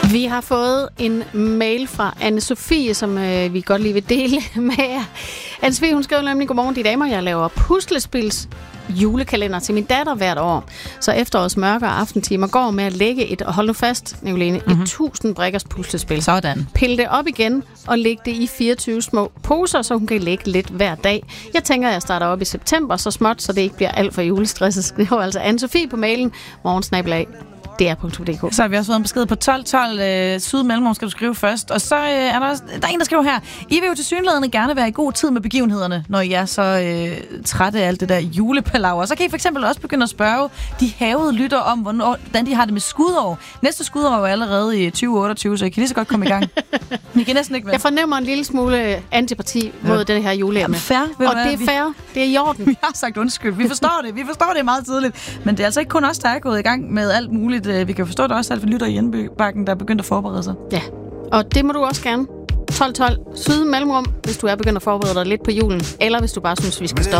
Vi har fået en mail fra Anne-Sophie, som vi godt lige vil dele med jer. Anne-Sophie, hun skriver nemlig: godmorgen, de damer. Jeg laver puslespils julekalender til min datter hvert år. Så efterårets mørke og aftentimer går med at lægge et, og hold nu fast, Nicoline, 1000 brikkers puslespil. Sådan. Pille det op igen og lægge det i 24 små poser, så hun kan lægge lidt hver dag. Jeg tænker, at jeg starter op i september så småt, så det ikke bliver alt for julestresset. Det var altså Anne-Sophie på mailen. morgensnabelag dr.dk. Så har vi også fået en besked på 1212 syd mellemrum, skal du skrive først. Og så er der er en, der skriver her: I vil jo tilsyneladende gerne være i god tid med begivenhederne, når I er så trætte af alt det der julepalaver. Så kan I for eksempel også begynde at spørge de havede lytter om, hvordan de har det med skudår. Næste skudår er allerede i 2028, så I kan lige så godt komme i gang. I kan næsten ikke være. Jeg fornemmer en lille smule antipati mod det her juleemne. Fair, og det er fair. Det er i orden. Vi har sagt undskyld. Vi forstår det. Vi forstår det meget tidligt. Men det er altså ikke kun os, der er gået i gang med alt muligt. Vi kan forstå det også, at vi lytter i Indbakken, der er begyndt at forberede sig. Ja, og det må du også gerne. 1212 syd mellemrum, hvis du er begyndt at forberede dig lidt på julen, eller hvis du bare synes, vi skal stoppe.